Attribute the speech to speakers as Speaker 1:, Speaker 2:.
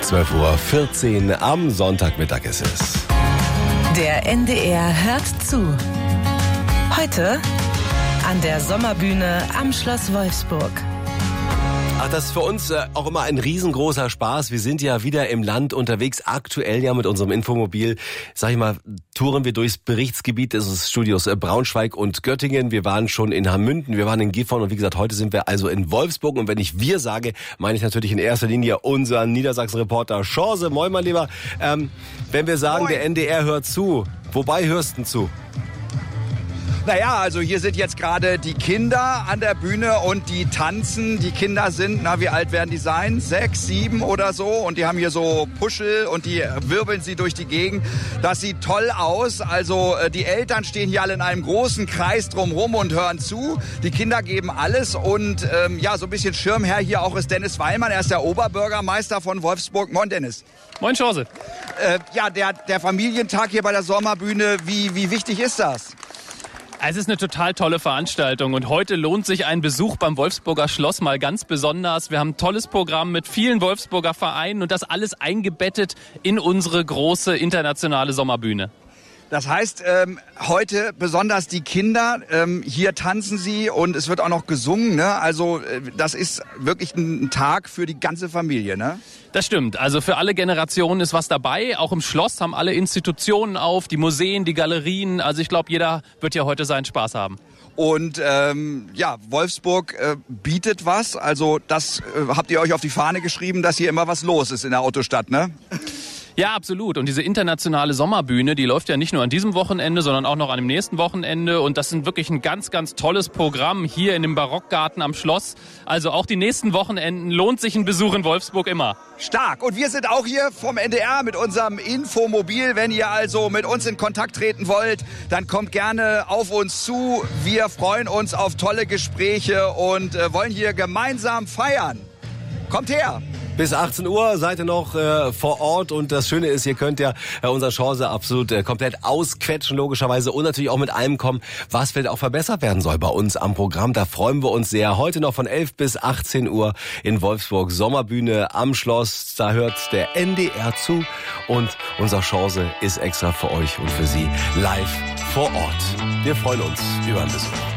Speaker 1: 12:14 Uhr am Sonntagmittag ist es.
Speaker 2: Der NDR hört zu. Heute an der Sommerbühne am Schloss Wolfsburg.
Speaker 1: Ach, das ist für uns auch immer ein riesengroßer Spaß. Wir sind ja wieder im Land unterwegs, aktuell ja mit unserem Infomobil. Sag ich mal, touren wir durchs Berichtsgebiet des Studios Braunschweig und Göttingen. Wir waren schon in Hammünden, wir waren in Gifhorn und wie gesagt, heute sind wir also in Wolfsburg. Und wenn ich wir sage, meine ich natürlich in erster Linie unseren Niedersachsen-Reporter Schorse. Moin, mein Lieber. Wenn wir sagen, Moin. Der NDR hört zu, wobei hörst du denn zu?
Speaker 3: Naja, also hier sind jetzt gerade die Kinder an der Bühne und die tanzen. Die Kinder sind, wie alt werden die sein? 6, 7 oder so. Und die haben hier so Puschel und die wirbeln sie durch die Gegend. Das sieht toll aus. Also die Eltern stehen hier alle in einem großen Kreis drumherum und hören zu. Die Kinder geben alles. Und so ein bisschen Schirmherr hier auch ist Dennis Weilmann. Er ist der Oberbürgermeister von Wolfsburg. Moin, Dennis.
Speaker 4: Moin, Chance.
Speaker 3: Der Familientag hier bei der Sommerbühne, wie wichtig ist das?
Speaker 4: Es ist eine total tolle Veranstaltung und heute lohnt sich ein Besuch beim Wolfsburger Schloss mal ganz besonders. Wir haben ein tolles Programm mit vielen Wolfsburger Vereinen und das alles eingebettet in unsere große internationale Sommerbühne.
Speaker 3: Das heißt, heute besonders die Kinder, hier tanzen sie und es wird auch noch gesungen, ne? Also das ist wirklich ein Tag für die ganze Familie, ne?
Speaker 4: Das stimmt. Also für alle Generationen ist was dabei. Auch im Schloss haben alle Institutionen auf, die Museen, die Galerien. Also ich glaube, jeder wird ja heute seinen Spaß haben.
Speaker 3: Und Wolfsburg bietet was. Also das habt ihr euch auf die Fahne geschrieben, dass hier immer was los ist in der Autostadt, ne?
Speaker 4: Ja, absolut. Und diese internationale Sommerbühne, die läuft ja nicht nur an diesem Wochenende, sondern auch noch an dem nächsten Wochenende. Und das ist wirklich ein ganz, ganz tolles Programm hier in dem Barockgarten am Schloss. Also auch die nächsten Wochenenden lohnt sich ein Besuch in Wolfsburg immer.
Speaker 3: Stark. Und wir sind auch hier vom NDR mit unserem Infomobil. Wenn ihr also mit uns in Kontakt treten wollt, dann kommt gerne auf uns zu. Wir freuen uns auf tolle Gespräche und wollen hier gemeinsam feiern. Kommt her!
Speaker 1: Bis 18 Uhr seid ihr noch vor Ort und das Schöne ist, ihr könnt ja unser Chance absolut komplett ausquetschen logischerweise und natürlich auch mit allem kommen, was vielleicht auch verbessert werden soll bei uns am Programm. Da freuen wir uns sehr. Heute noch von 11 bis 18 Uhr in Wolfsburg Sommerbühne am Schloss. Da hört der NDR zu und unser Chance ist extra für euch und für Sie live vor Ort. Wir freuen uns über einen Besuch.